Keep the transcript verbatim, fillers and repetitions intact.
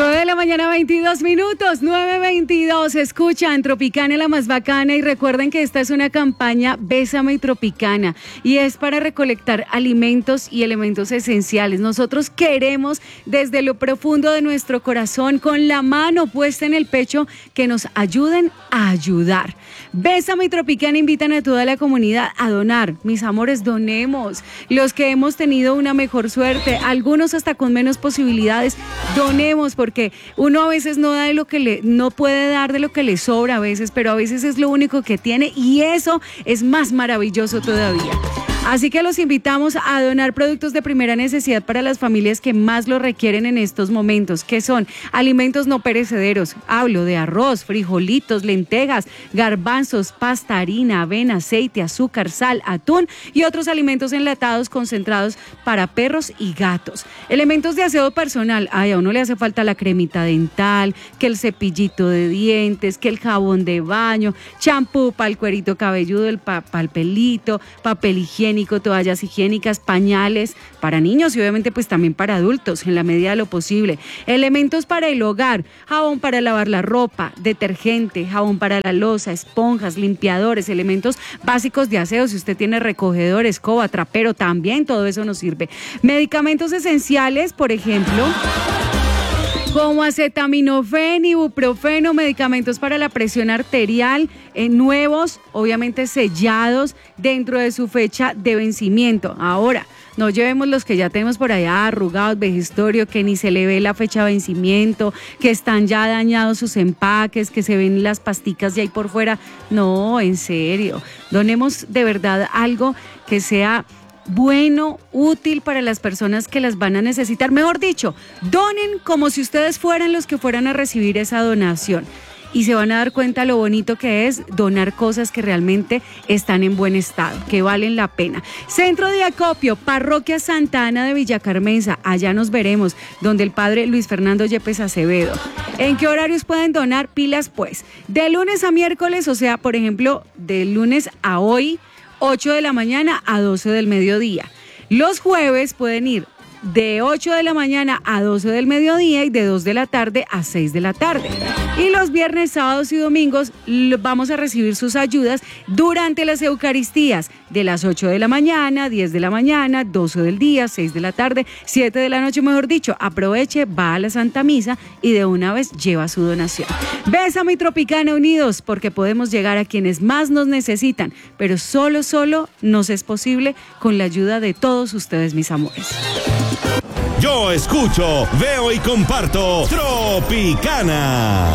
nueve de la mañana, veintidós minutos, nueve veintidós. Escuchan Tropicana, la más bacana. Y recuerden que esta es una campaña Bésame y Tropicana. Y es para recolectar alimentos y elementos esenciales. Nosotros queremos, desde lo profundo de nuestro corazón, con la mano puesta en el pecho, que nos ayuden a ayudar. Bésame y Tropicana invitan a toda la comunidad a donar. Mis amores, donemos. Los que hemos tenido una mejor suerte, algunos hasta con menos posibilidades, donemos, porque uno a veces no da de lo que le, no puede dar de lo que le sobra a veces, pero a veces es lo único que tiene y eso es más maravilloso todavía. Así que los invitamos a donar productos de primera necesidad para las familias que más lo requieren en estos momentos, que son alimentos no perecederos. Hablo de arroz, frijolitos, lentejas, garbanzos, pasta, harina, avena, aceite, azúcar, sal, atún y otros alimentos enlatados concentrados para perros y gatos. Elementos de aseo personal. Ay, a uno le hace falta la cremita dental, que el cepillito de dientes, que el jabón de baño, champú para el cuerito cabelludo, el pa, pa el pelito, papel higiénico, toallas higiénicas, pañales para niños y obviamente pues también para adultos en la medida de lo posible. Elementos para el hogar, jabón para lavar la ropa, detergente, jabón para la loza, esponjas, limpiadores, elementos básicos de aseo. Si usted tiene recogedor, escoba, trapero, también todo eso nos sirve. Medicamentos esenciales, por ejemplo, como acetaminofén, ibuprofeno, medicamentos para la presión arterial, eh, nuevos, obviamente sellados dentro de su fecha de vencimiento. Ahora, no llevemos los que ya tenemos por allá arrugados, vejestorio, que ni se le ve la fecha de vencimiento, que están ya dañados sus empaques, que se ven las pasticas de ahí por fuera. No, en serio, donemos de verdad algo que sea bueno, útil para las personas que las van a necesitar. Mejor dicho, donen como si ustedes fueran los que fueran a recibir esa donación. Y se van a dar cuenta lo bonito que es donar cosas que realmente están en buen estado, que valen la pena. Centro de Acopio, Parroquia Santa Ana de Villa Carmenza, allá nos veremos, donde el padre Luis Fernando Yepes Acevedo. ¿En qué horarios pueden donar? Pilas pues, de lunes a miércoles, o sea, por ejemplo, de lunes a hoy, ocho de la mañana a doce del mediodía. Los jueves pueden ir de ocho de la mañana a doce del mediodía y de dos de la tarde a seis de la tarde. Y los viernes, sábados y domingos vamos a recibir sus ayudas durante las Eucaristías de las ocho de la mañana, diez de la mañana, doce del día, seis de la tarde, siete de la noche, mejor dicho. Aproveche, va a la Santa Misa y de una vez lleva su donación. Bésame y Tropicana unidos, porque podemos llegar a quienes más nos necesitan, pero solo, solo nos es posible con la ayuda de todos ustedes, mis amores. Yo escucho, veo y comparto Tropicana.